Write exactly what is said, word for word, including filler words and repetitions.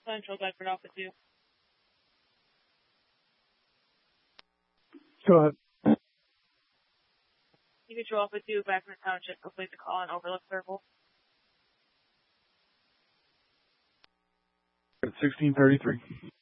Central, Bedford Alpha two. Go ahead. You control Alpha two, back from the township. Complete the call and overlook circle. At sixteen thirty-three.